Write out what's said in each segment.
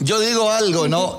Yo digo algo, ¿no?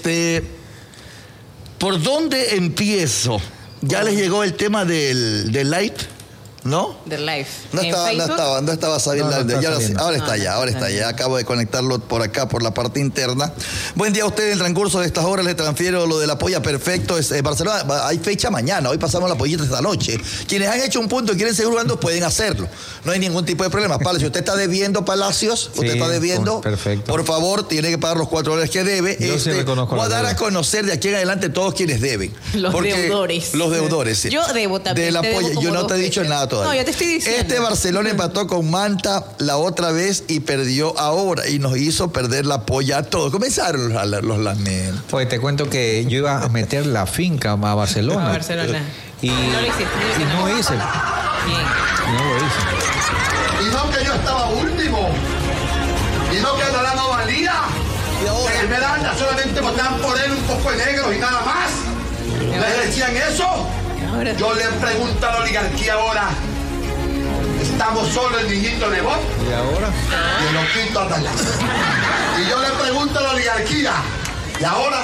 ¿Por dónde empiezo? ¿Ya les llegó el tema del live? ¿No? Del live. No estaba sabiendo. Ahora está ya. Acabo de conectarlo por acá, por la parte interna. Buen día a usted. En el transcurso de estas horas le transfiero lo de la polla perfecto. Barcelona, hay fecha mañana. Hoy pasamos la pollita esta noche. Quienes han hecho un punto y quieren seguir jugando pueden hacerlo. No hay ningún tipo de problema. Palacios, si usted está debiendo Palacios, usted está debiendo. Perfecto. Por favor, tiene que pagar los $4 que debe. Yo sí reconozco. Voy a dar a conocer de aquí en adelante todos quienes deben. Los deudores. Los deudores, sí. Yo debo también. De la polla. Yo no te he dicho nada todavía. No, yo te estoy diciendo. Barcelona empató con Manta la otra vez y perdió ahora y nos hizo perder la polla a todos. Comenzaron los lamentos. Pues te cuento que yo iba a meter la finca a Barcelona. A Barcelona. Y no lo hiciste. No hice. Bien. No lo hice. Y no que yo estaba último. Y no que la no valía. Y ahora en Esmeralda solamente votaban por él un poco de negros y nada más. ¿Les decían eso? Yo le pregunto a la oligarquía ahora. Estamos solo el niñito de voz. ¿Y ahora? Y el loquito Atalás. Y yo le pregunto a la oligarquía. ¿Y ahora?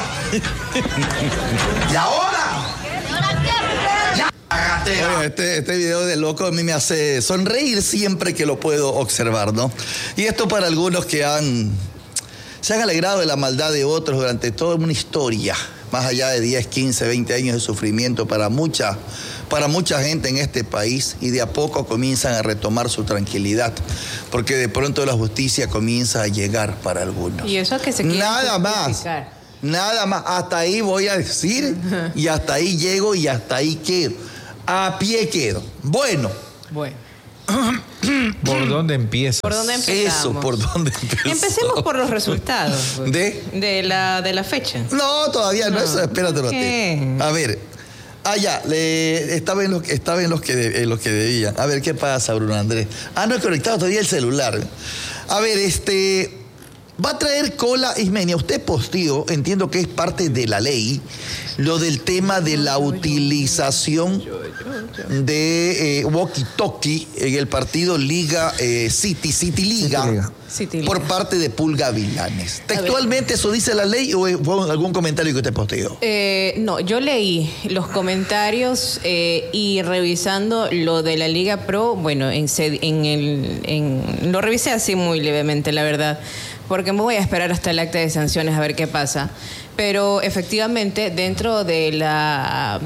¿Y ahora? Oye, este video de loco a mí me hace sonreír siempre que lo puedo observar, ¿no? Y esto para algunos que se han alegrado de la maldad de otros durante toda una historia, más allá de 10, 15, 20 años de sufrimiento para mucha gente en este país, y de a poco comienzan a retomar su tranquilidad, porque de pronto la justicia comienza a llegar para algunos. Y eso que se quiere Nada más, hasta ahí voy a decir, y hasta ahí llego y hasta ahí quedo. A pie quedo. Bueno. ¿Por dónde empiezas? ¿Por dónde empezamos? Eso, ¿por dónde empezamos? Empecemos por los resultados. Pues. ¿De la fecha. No, todavía no, eso espérate un ¿Qué? ratito. A ver. Estaba en los que debían. A ver, ¿qué pasa, Bruno Andrés? No he conectado todavía el celular. A ver, va a traer cola Ismenia. Usted posteó, entiendo que es parte de la ley, lo del tema de la utilización de walkie-talkie en el partido Liga City Liga. Por parte de Pulga Vilanes. ¿Textualmente eso dice la ley o fue algún comentario que usted posteó? No, yo leí los comentarios y revisando lo de la Liga Pro, bueno, lo revisé así muy levemente, la verdad, porque me voy a esperar hasta el acta de sanciones a ver qué pasa. Pero efectivamente, dentro de la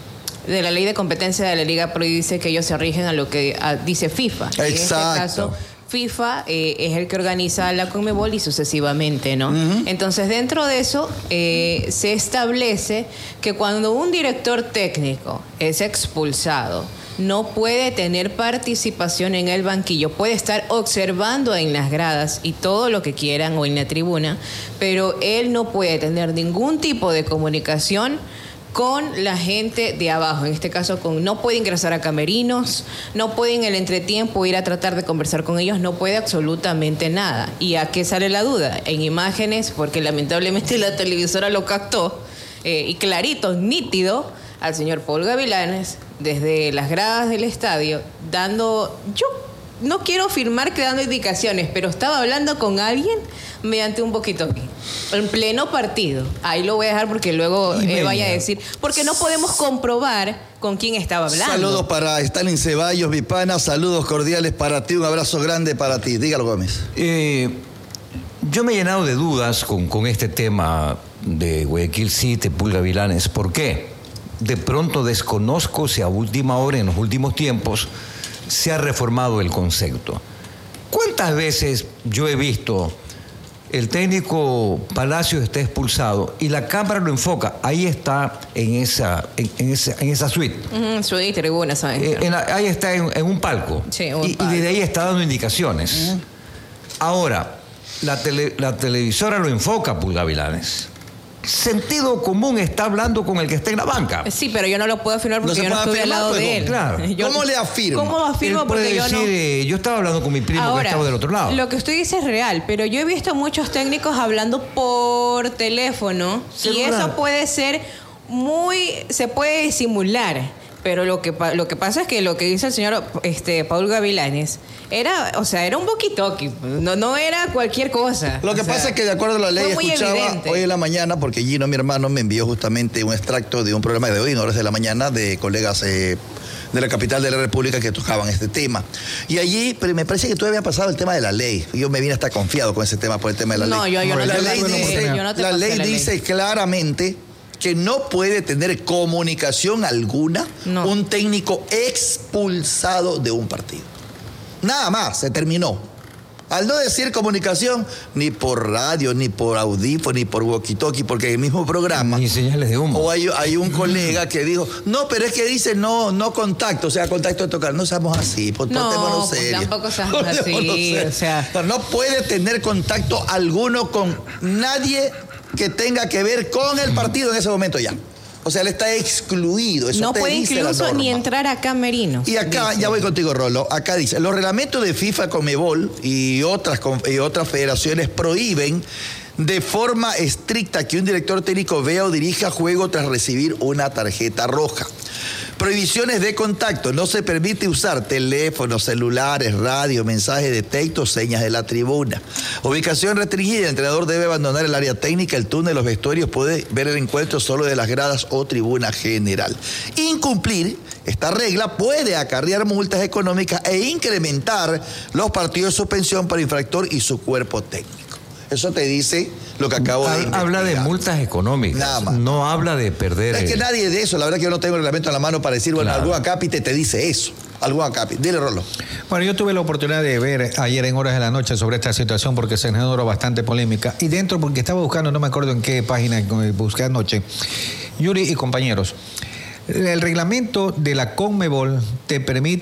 ley de competencia de la Liga Pro dice que ellos se rigen a lo que dice FIFA. Exacto. En este caso, FIFA es el que organiza la Conmebol y sucesivamente, ¿no? Uh-huh. Entonces, dentro de eso, se establece que cuando un director técnico es expulsado, no puede tener participación en el banquillo, puede estar observando en las gradas y todo lo que quieran o en la tribuna, pero él no puede tener ningún tipo de comunicación con la gente de abajo, en este caso no puede ingresar a camerinos, no puede en el entretiempo ir a tratar de conversar con ellos, no puede absolutamente nada. ¿Y a qué sale la duda? En imágenes, porque lamentablemente la televisora lo captó, y clarito, nítido, al señor Paul Gavilanes, desde las gradas del estadio, yo no quiero afirmar que dando indicaciones, pero estaba hablando con alguien mediante un walkie-talkie, en pleno partido. Ahí lo voy a dejar porque luego vaya a decir, porque no podemos comprobar con quién estaba hablando. Saludos para Stalin Ceballos, Vipana, saludos cordiales para ti, un abrazo grande para ti. Dígalo, Gómez. Yo me he llenado de dudas con este tema de Guayaquil City, Pulga Vilanes. ¿Por qué? De pronto desconozco si a última hora, en los últimos tiempos, se ha reformado el concepto. ¿Cuántas veces yo he visto el técnico Palacios está expulsado y la cámara lo enfoca? Ahí está en esa suite. Suite, tribuna, ¿sabes? Ahí está en un palco. Sí, y desde ahí está dando indicaciones. Ahora, la televisora lo enfoca, Pulga Vilanes. Sentido común está hablando con el que está en la banca. Sí, pero yo no lo puedo afirmar porque yo no estoy al lado de él. Claro. ¿Cómo le afirma? ¿Cómo lo afirmo? Él puede porque decir, yo estaba hablando con mi primo. Ahora, que estaba del otro lado. Lo que usted dice es real, pero yo he visto muchos técnicos hablando por teléfono. ¿Celular? Y eso puede ser se puede disimular. Pero lo que pasa es que lo que dice el señor Paul Gavilanes era un walkie-talkie, no era cualquier cosa. Lo que pasa es que de acuerdo a la ley, escuchaba evidente. hoy en la mañana, porque Gino, mi hermano, me envió justamente un extracto de un programa de hoy, en horas de la mañana, de colegas de la capital de la República que tocaban este tema. Y allí, pero me parece que todavía había pasado el tema de la ley. Yo me vine hasta confiado con ese tema por el tema de la ley. No, yo no la te ley pasé, dice, yo no te la pasé ley la ley. dice claramente que no puede tener comunicación alguna un técnico expulsado de un partido. Nada más, se terminó. Al no decir comunicación, ni por radio, ni por audífono, ni por walkie-talkie, porque en el mismo programa... Ni señales de humo. O hay un colega que dijo, no, pero es que dice no contacto, o sea, contacto de tocar. No seamos así, portémonos serios. Tampoco seamos así, o sea... No puede tener contacto alguno con nadie que tenga que ver con el partido en ese momento ya. O sea, él está excluido. Eso no te puede dice la incluso norma. ni entrar a camerinos. Y acá, dice. ya voy contigo, Rolo, acá dice, los reglamentos de FIFA, Conmebol y otras federaciones prohíben de forma estricta que un director técnico vea o dirija juego tras recibir una tarjeta roja. Prohibiciones de contacto. No se permite usar teléfonos, celulares, radio, mensajes de texto, señas de la tribuna. Ubicación restringida. El entrenador debe abandonar el área técnica, el túnel, los vestuarios. Puede ver el encuentro solo de las gradas o tribuna general. Incumplir esta regla puede acarrear multas económicas e incrementar los partidos de suspensión para infractor y su cuerpo técnico. Eso te dice lo que acabo de investigar. Habla de multas económicas. Nada más. No habla de perder. Es que nadie de eso, la verdad que yo no tengo el reglamento en la mano para decir, bueno, Claro. algún acápite te dice eso. Algún acápite. Dile, Rolo. Bueno, yo tuve la oportunidad de ver ayer en horas de la noche sobre esta situación porque se generó bastante polémica. Y dentro, porque estaba buscando, no me acuerdo en qué página busqué anoche, Yuri y compañeros, el reglamento de la Conmebol te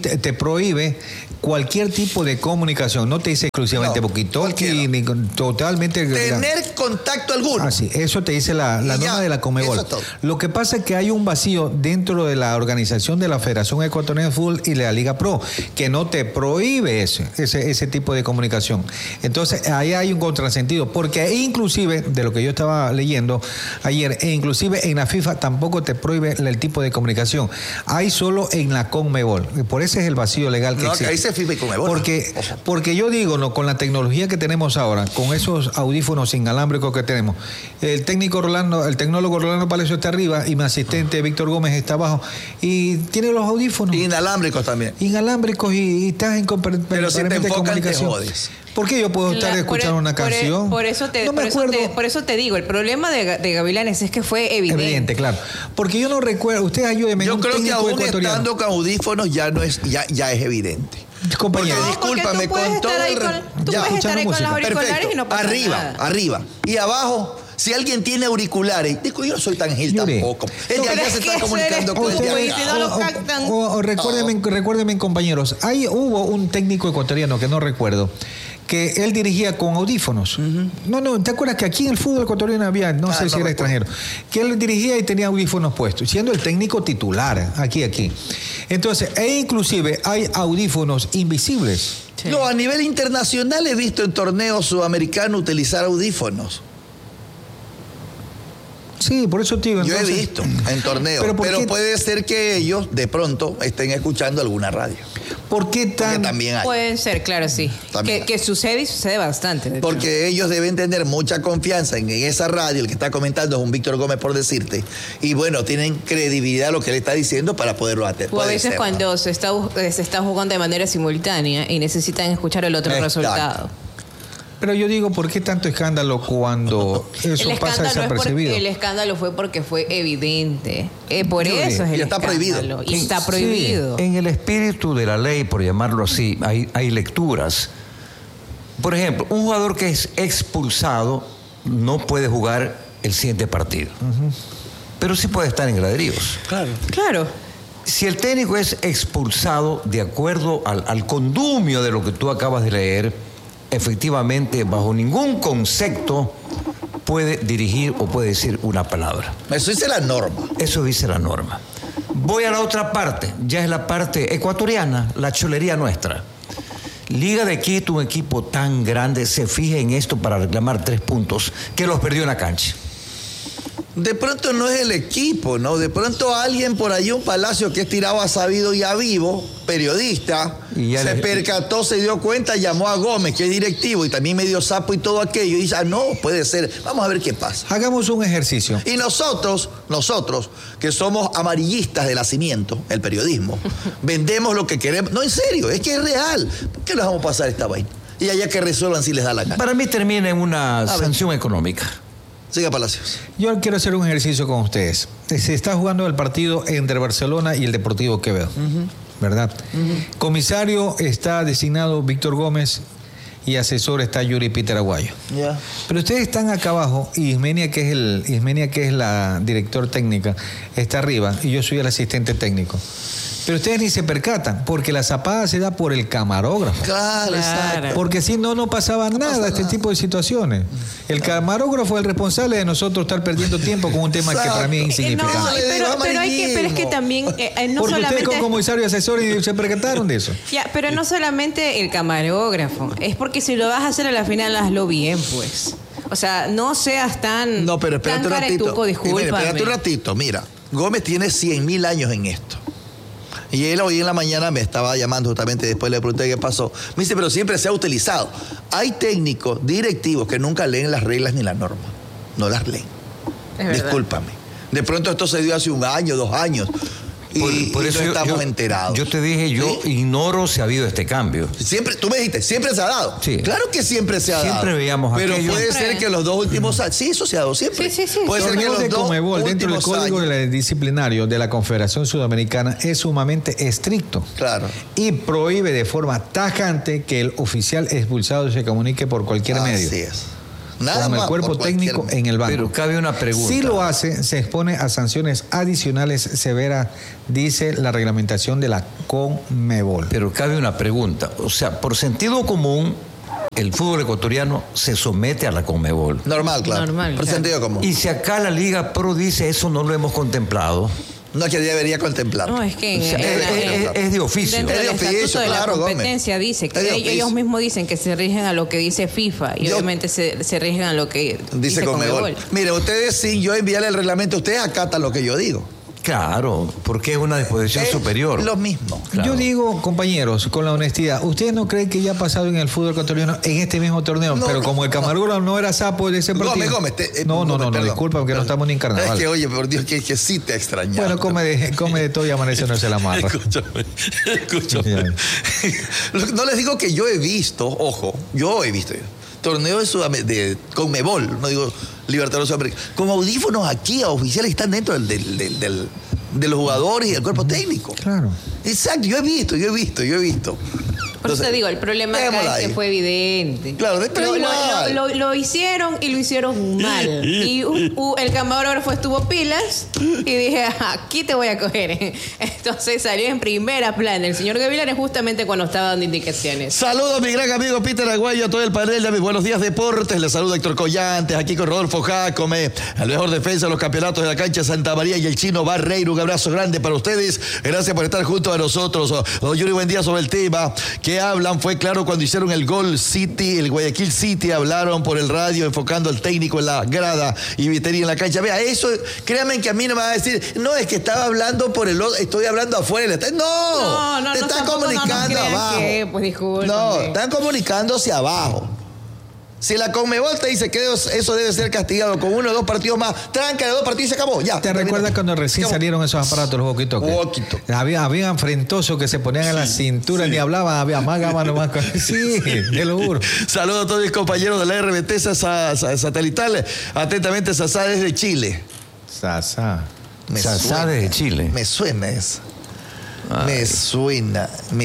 prohíbe cualquier tipo de comunicación. No te dice exclusivamente walkie-talkie, ni totalmente... Tener contacto alguno. Ah, sí, eso te dice la norma de la Conmebol. Eso es todo. Lo que pasa es que hay un vacío dentro de la organización de la Federación Ecuatoriana de Fútbol y de la Liga Pro, que no te prohíbe ese tipo de comunicación. Entonces, ahí hay un contrasentido, porque inclusive, de lo que yo estaba leyendo ayer, e inclusive en la FIFA tampoco te prohíbe el tipo de comunicación. Hay solo en la Conmebol. Por ese es el vacío legal que existe. Ahí se FIFA y Conmebol. Porque yo digo, no, con la tecnología que tenemos ahora, con esos audífonos inalámbricos que tenemos, el tecnólogo Rolando Palacio está arriba y mi asistente Víctor Gómez está abajo y tiene los audífonos Inalámbricos también. inalámbricos y estás en Pero si te permanente enfocan, te comunicación. jodes. ¿Por qué yo puedo estar escuchando una canción? Por eso te digo, el problema de Gavilanes es que fue evidente. Claro. Porque yo no recuerdo, ustedes ayúdenme. Yo un creo que técnico aún ecuatoriano. estando con audífonos ya es evidente. Compañero. Porque discúlpame, con todo el... Tú puedes estar ahí con los auriculares y no pasa nada. Arriba. Y abajo, si alguien tiene auriculares, digo, yo no soy tan gil Yuri, tampoco. Ella pero ya es se que está eso comunicando eres con el tú, de güey, acá. si no lo captan. Recuérdenme, compañeros, hubo un técnico ecuatoriano que no recuerdo, que él dirigía con audífonos. No, ¿te acuerdas que aquí en el fútbol ecuatoriano había, no sé si era extranjero, que él dirigía y tenía audífonos puestos, siendo el técnico titular, aquí. Entonces, inclusive hay audífonos invisibles. Sí. No, a nivel internacional he visto en torneos sudamericanos utilizar audífonos. Sí, por eso te digo. Yo he entonces, visto en torneos, pero puede ser que ellos de pronto estén escuchando alguna radio. ¿Por qué Porque tan...? también hay. Pueden ser, claro, sí. También. Que sucede y sucede bastante. de hecho. Porque ellos deben tener mucha confianza en esa radio. El que está comentando es un Víctor Gómez, por decirte. Y bueno, tienen credibilidad a lo que él está diciendo para poderlo atender. O a veces cuando se está jugando de manera simultánea y necesitan escuchar el otro Exacto. resultado. Pero yo digo, ¿por qué tanto escándalo cuando eso pasa desapercibido? El escándalo fue porque fue evidente. Por Yo eso es el y está prohibido. escándalo. Y está prohibido. Sí, en el espíritu de la ley, por llamarlo así, hay lecturas. Por ejemplo, un jugador que es expulsado no puede jugar el siguiente partido. Pero sí puede estar en graderíos. Claro. Si el técnico es expulsado de acuerdo al condumio de lo que tú acabas de leer, efectivamente, bajo ningún concepto puede dirigir o puede decir una palabra. Eso dice la norma. Eso dice la norma. Voy a la otra parte, ya es la parte ecuatoriana, la cholería nuestra. Liga de Quito, un equipo tan grande, se fija en esto para reclamar 3 puntos que los perdió en la cancha. De pronto no es el equipo, ¿no? De pronto alguien por ahí, un Palacio que es tirado a sabido y a vivo, periodista, se percató, se dio cuenta, llamó a Gómez, que es directivo, y también medio sapo y todo aquello, y dice, no, puede ser, vamos a ver qué pasa. Hagamos un ejercicio. Y nosotros, que somos amarillistas de nacimiento, el periodismo, vendemos lo que queremos. No, en serio, es que es real. ¿Por qué les vamos a pasar esta vaina? Y allá que resuelvan si les da la gana. Para mí termina en una sanción económica. Siga, Palacios. Yo quiero hacer un ejercicio con ustedes. Se está jugando el partido entre Barcelona y el Deportivo Quevedo, ¿verdad? Comisario está designado Víctor Gómez y asesor está Yuri Peter Aguayo. Yeah. Pero ustedes están acá abajo y Ismenia, que es la director técnica, está arriba y yo soy el asistente técnico. Pero ustedes ni se percatan, porque la zapada se da por el camarógrafo. Claro, exacto. Porque si no pasaba nada este tipo de situaciones. El camarógrafo es el responsable de nosotros estar perdiendo tiempo con un tema que para mí es insignificante. Pero es que también no porque solamente ustedes como comisario asesor y se percataron de eso. Ya, pero no solamente el camarógrafo, es porque si lo vas a hacer a la final, hazlo bien, pues. O sea, no seas tan No, pero espérate un ratito. Discúlpame. Espérate un ratito. Mira, Gómez tiene 100.000 años en esto. Y él hoy en la mañana me estaba llamando justamente, después le pregunté qué pasó. Me dice, pero siempre se ha utilizado. Hay técnicos, directivos que nunca leen las reglas ni las normas. No las leen. Discúlpame. De pronto esto se dio hace 1 año, 2 años. Por eso no estamos enterados. Yo te dije, yo ignoro si ha habido este cambio. Siempre, tú me dijiste, siempre se ha dado. Sí. Claro que siempre se ha dado. Siempre veíamos pero aquello. puede ser que los 2 últimos años. Sí, eso se ha dado siempre. Sí. Puede ser que los de 2 Conmebol, dentro del código disciplinario de la Confederación Sudamericana, es sumamente estricto. Claro. Y prohíbe de forma tajante que el oficial expulsado se comunique por cualquier medio. Así es. Nada con el más, cuerpo técnico en el banco. Pero cabe una pregunta. Si lo hace, se expone a sanciones adicionales severas, dice la reglamentación de la Conmebol. Pero cabe una pregunta. O sea, por sentido común, el fútbol ecuatoriano se somete a la Conmebol. Normal, claro. Por sentido común. Y si acá la Liga Pro dice eso no lo hemos contemplado. No, que debería contemplar. No, es que es de oficio. Dentro del estatuto de la competencia dice que ellos mismos dicen que se rigen a lo que dice FIFA y obviamente se rigen a lo que dice Conmebol. Mire, ustedes sin yo enviarle el reglamento, ustedes acatan lo que yo digo. Claro, porque es una disposición superior. Lo mismo. Claro. Yo digo, compañeros, con la honestidad, ¿ustedes no creen que ya ha pasado en el fútbol ecuatoriano en este mismo torneo? No, pero como el camarógrafo no era sapo de ese partido. Gómez, no, disculpa, porque no estamos ni en carnaval. Es que, oye, por Dios, que sí te extrañaba. Bueno, come de todo y amanece no se la amarra. Escúchame. No les digo que yo he visto, ojo, torneos de Conmebol, no digo Libertadores Sudamericanos, con audífonos aquí a oficiales que están dentro de los jugadores y del cuerpo técnico. Claro. Exacto, yo he visto. Por eso te digo, el problema acá es que fue evidente. Claro, pero lo hicieron y lo hicieron mal. Y el camarógrafo estuvo pilas y dije, aquí te voy a coger. Entonces salió en primera plana el señor Gavilanes justamente cuando estaba dando indicaciones. Saludos a mi gran amigo Peter Aguayo, a todo el panel de mis Buenos Días Deportes. Les saluda Héctor Collantes, aquí con Rodolfo Jácome, el mejor defensa de los campeonatos de la cancha Santa María y el Chino Barreiro. Un abrazo grande para ustedes. Gracias por estar junto a nosotros. Don Yuri, buen día. Sobre el tema que hablan, fue claro cuando hicieron el gol City, el Guayaquil City, hablaron por el radio enfocando al técnico en la grada y Viteri en la cancha. Vea, eso, créanme que a mí no me va a decir, no, es que estaba hablando por el otro, estoy hablando afuera del estadio. No, te están comunicando abajo. Pues disculpe. No, están comunicándose abajo. Si la Conmebol te dice que eso debe ser castigado con 1 o 2 partidos más, tranca de 2 partidos y se acabó. Ya. ¿Te recuerdas cuando recién salieron esos aparatos, los walkie-talkie? Había frentosos que se ponían en la cintura, ni hablaban, había más gama nomás. Sí, te lo juro. Saludos a todos mis compañeros de la RBT satelital. Atentamente, Sasá desde Chile. Sasá desde Chile. Me suena eso. Me suena.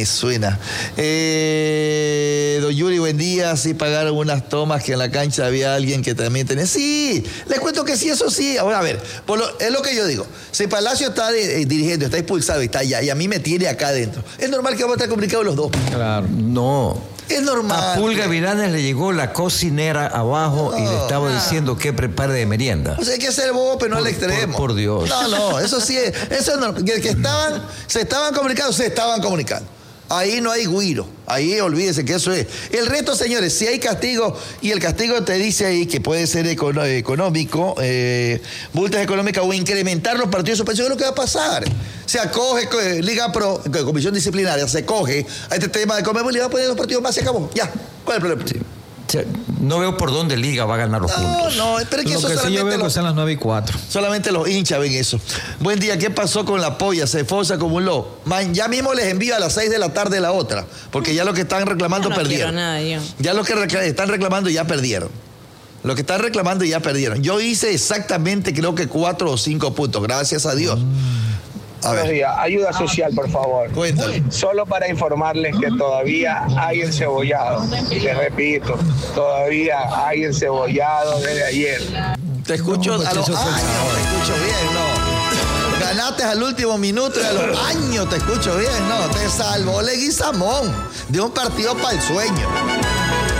Don Yuri, buen día. Sí pagaron unas tomas que en la cancha había alguien que también tenía. Sí, les cuento que sí, eso sí. Ahora, a ver, es lo que yo digo. Si Palacio está dirigiendo, está expulsado y está allá, y a mí me tiene acá adentro, es normal que vamos a estar comunicados los dos. Claro. No. Es normal. A Pulga Vilanes le llegó la cocinera abajo y le estaba diciendo que prepare de merienda. O sea, hay que ser bobo, pero no al extremo. Por Dios. No, eso sí es. Eso es normal. Que se estaban comunicando. Ahí no hay güiro. Ahí olvídese que eso es. El resto, señores, si hay castigo, y el castigo te dice ahí que puede ser económico, multas económicas o incrementar los partidos de suspensión, es lo que va a pasar. Se acoge Liga Pro, comisión disciplinaria, se coge a este tema de Conmebol y va a poner los partidos más, se acabó. Ya. ¿Cuál es el problema? Sí. O sea, no veo por dónde Liga va a ganar los puntos. No, pero es que Lo eso que sí solamente yo veo que son las 9:04. solamente los hinchas ven eso. Buen día, ¿qué pasó con la polla? Se esforza como un lobo. Ya mismo les envío a las 6 de la tarde la otra, porque ya lo que están reclamando No perdieron. quiero nada, yo. Ya lo que están reclamando ya perdieron. Lo que están reclamando ya perdieron. Yo hice exactamente creo que 4 o 5 puntos, gracias a Dios. A Buenos ver, días. Ayuda social, por favor. cuéntale. Solo para informarles que todavía hay encebollado. Y les repito, todavía hay encebollado desde ayer. Te escucho No, pues a los eso años, fue el sábado. te escucho bien, no. Ganaste al último minuto y a los años te escucho bien, no. Te salvó Leguizamón de un partido para el sueño.